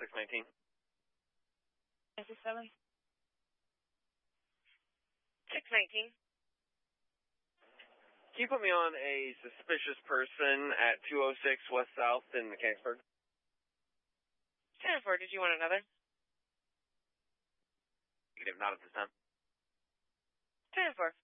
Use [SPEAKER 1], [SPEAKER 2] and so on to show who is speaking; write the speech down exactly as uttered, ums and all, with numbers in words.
[SPEAKER 1] six nineteen.
[SPEAKER 2] Is this seven?
[SPEAKER 3] six nineteen.
[SPEAKER 1] Can you put me on a suspicious person at two oh six West South in Mechanicsburg?
[SPEAKER 3] ten four, did you want another?
[SPEAKER 1] Negative, not at this time.
[SPEAKER 3] ten four.